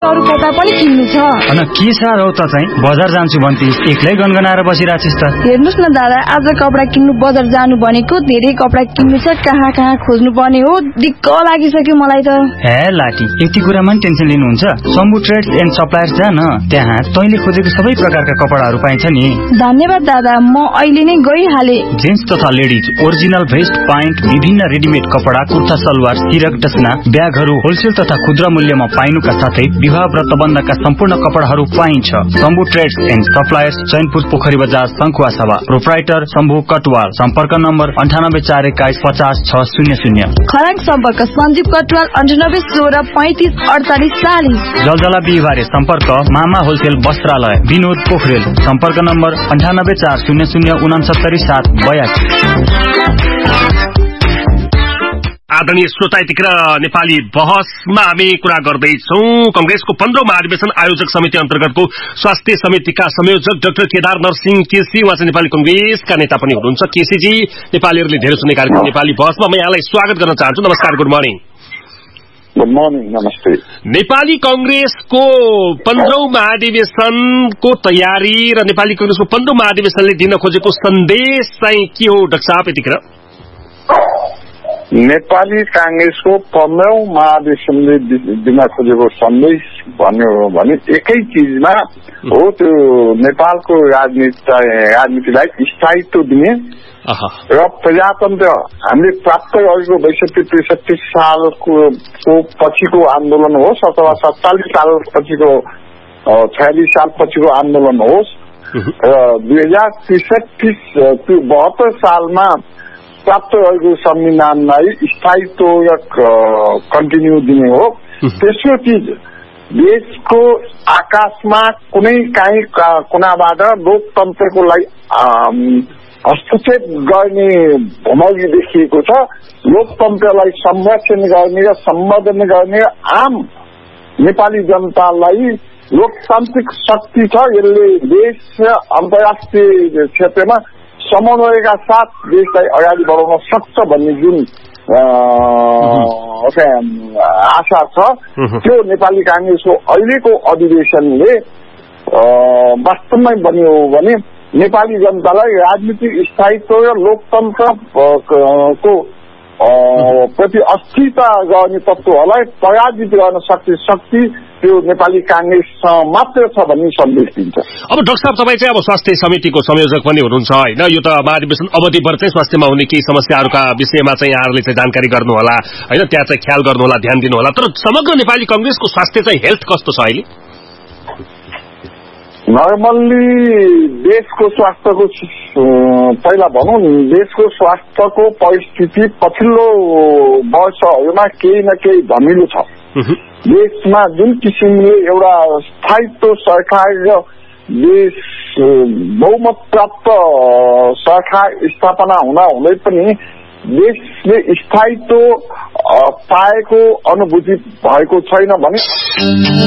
अरू कपडा पनि किन्नु छ। अनि के साह्रो त चाहिँ बजार जान्छु भन्थिस् एक्लै गनगनाएर बसिरहेछिस् त। हेर्नुस् न दादा, आज कपडा किन्नु बजार जानु भनेको धेरै कपडा किन्नु छ, कहाँ कहाँ खोज्नु पर्ने हो, दिक्क लागिसक्यो मलाई त। हे लाटी, यति कुरामा नि टेन्सन लिनुहुन्छ? शम्भु ट्रेड्स एन्ड सप्लायर्स जा न, त्यहाँ तैँले खोजेको सबै प्रकारका कपडाहरू पाइन्छ नि। धन्यवाद दादा, म अहिले नै गइहाले। जेन्ट्स तथा लेडिज ओरिजिनल भेस्ट, प्यान्ट, विभिन्न रेडिमेड कपडा, कुर्ता सलवार, सिरक डसना, ब्यागहरू होलसेल तथा खुद्रा मूल्यमा पाइनुका साथै विवाह व्रतबन्धका सम्पूर्ण कपडाहरू पाइन्छ। Shambhu trades and suppliers, Chainpur पोखरी बजार, शङ्खुवासभा। प्रोप्राइटर शम्भु कटवाल। सम्पर्क नम्बर 9841500600। खराङ सम्पर्क सञ्जीव कटवाल 9816354840। जलजला बिहिबारे सम्पर्क मामा होलसेल वस्त्रालय विनोद पोखरेल। सम्पर्क नम्बर 9840099772। आदरणीय श्रोता, यतिखेर नेपाली बहसमा हामी कुरा गर्दैछौँ। कंग्रेसको 15औं महाधिवेशन आयोजक समिति अन्तर्गतको स्वास्थ्य समितिका संयोजक डाक्टर केदार नरसिंह केसी, उहाँ चाहिँ नेपाली कंग्रेसका नेता पनि हुनुहुन्छ। केसीजी, नेपालीहरूले धेरै सुन्ने कार्यक्रम नेपाली बहसमा म यहाँलाई स्वागत गर्न चाहन्छु। नमस्कार, गुड मर्निङ। गुड मर्निङ, नमस्ते। नेपाली कंग्रेसको 15औं महाधिवेशनको तयारी र नेपाली कंग्रेसको 15औं महाधिवेशनले दिन खोजेको सन्देश चाहिँ के हो डाक्टर साहब यतिखेर? नेपाली कांग्रेसको 15औं महाधिवेशनले दिन खोजेको सन्देश भन्यो भने एकै चीजमा हो, त्यो नेपालको राजनीतिलाई स्थायित्व दिने र प्रजातन्त्र हामीले प्राप्त गरेको 62-63 सालको पछिको आन्दोलन होस् अथवा 47 साल पछिको 46 साल पछिको आन्दोलन होस् र 2063-72 सालमा प्राप्त गरेको संविधानलाई स्थायित्व र कन्टिन्यू दिने हो। तेस्रो चीज, देशको आकाशमा कुनै काहीँ कुनाबाट लोकतन्त्रको लागि हस्तक्षेप गर्ने भमौगी देखिएको छ। लोकतन्त्रलाई संरक्षण गर्ने र सम्वर्धन गर्ने आम नेपाली जनतालाई लोकतान्त्रिक शक्ति छ, यसले देश र अन्तर्राष्ट्रिय क्षेत्रमा समन्वयका साथ देशलाई अगाडि बढाउन सक्छ भन्ने जुन आशा छ, त्यो नेपाली कांग्रेसको अहिलेको अधिवेशनले वास्तवमै बन्यो भने नेपाली जनतालाई राजनीतिक स्थायित्व र लोकतन्त्रको प्रति अस्थिरता गर्ने तत्त्वहरूलाई पराजित गर्न सक्ने शक्ति त्यो नेपाली कांग्रेस मात्र छ भन्ने सन्देश दिन्छ। अब डाक्टर साहब, तपाईँ चाहिँ अब स्वास्थ्य समितिको संयोजक पनि हुनुहुन्छ होइन? यो त महाधिवेशन अवधिभर चाहिँ स्वास्थ्यमा हुने केही समस्याहरूका विषयमा चाहिँ यहाँहरूले चाहिँ जानकारी गर्नुहोला होइन, त्यहाँ चाहिँ ख्याल गर्नुहोला, ध्यान दिनुहोला। तर समग्र नेपाली कंग्रेसको स्वास्थ्य चाहिँ हेल्थ कस्तो छ अहिले? नर्मल्ली देशको स्वास्थ्यको पहिला भनौँ नि, देशको स्वास्थ्यको परिस्थिति पछिल्लो वर्षहरूमा केही न केही धमिलो छ। देशमा जुन किसिमले एउटा स्थायित्व सरकार र देश बहुमत प्राप्त सरकार स्थापना हुँदा हुँदै पनि देशले स्थायित्व पाएको अनुभूति भएको छैन भने